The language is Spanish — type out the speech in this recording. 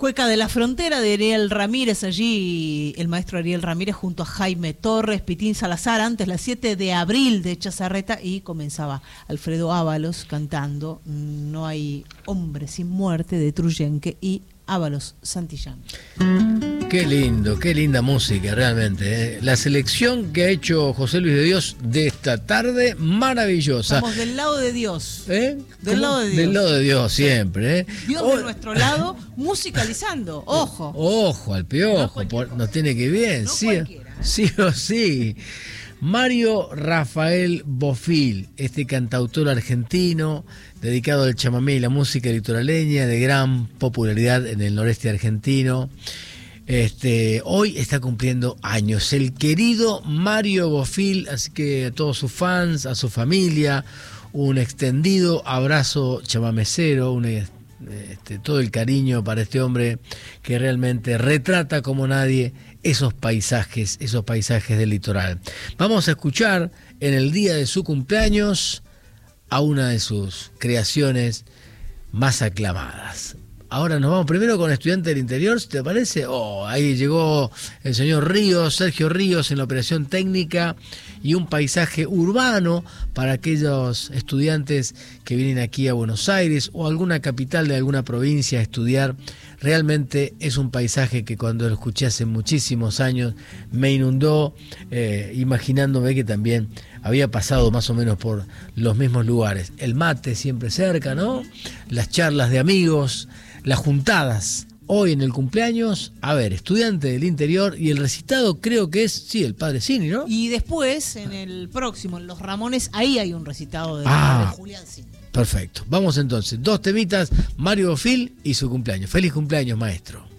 Cueca de la Frontera de Ariel Ramírez, allí el maestro Ariel Ramírez junto a Jaime Torres, Pitín Salazar, antes las 7 de abril de Chazarreta, y comenzaba Alfredo Ábalos cantando No hay hombre sin muerte de Truyenque y Ábalos Santillán. Qué lindo, qué linda música realmente, ¿eh? La selección que ha hecho José Luis de Dios de esta tarde, maravillosa. Estamos del lado de Dios. ¿Eh? Del lado de Dios. Del lado de Dios siempre, ¿eh? Dios de nuestro lado, musicalizando. Ojo. Ojo al piojo, nos tiene que ir bien, no sí, cualquiera, ¿eh? Sí o sí. Mario Rafael Bofill, este cantautor argentino dedicado al chamamé y la música litoraleña de gran popularidad en el noreste argentino. Hoy está cumpliendo años el querido Mario Bofill, así que a todos sus fans, a su familia, un extendido abrazo chamamecero, todo el cariño para este hombre que realmente retrata como nadie esos paisajes del litoral. Vamos a escuchar en el día de su cumpleaños a una de sus creaciones más aclamadas. Ahora nos vamos primero con Estudiante del Interior, ¿te parece? Ahí llegó el señor Ríos, Sergio Ríos en la operación técnica, y un paisaje urbano para aquellos estudiantes que vienen aquí a Buenos Aires o a alguna capital de alguna provincia a estudiar. Realmente es un paisaje que cuando lo escuché hace muchísimos años me inundó, imaginándome que también había pasado más o menos por los mismos lugares. El mate siempre cerca, ¿no? Las charlas de amigos, las juntadas. Hoy en el cumpleaños, Estudiante del Interior, y el recitado creo que es, sí, el Padre Cini, ¿no? Y después, en el próximo, en Los Ramones, ahí hay un recitado de padre Julián Cini. Perfecto. Vamos entonces, 2 temitas, Mario Bofill y su cumpleaños. Feliz cumpleaños, maestro.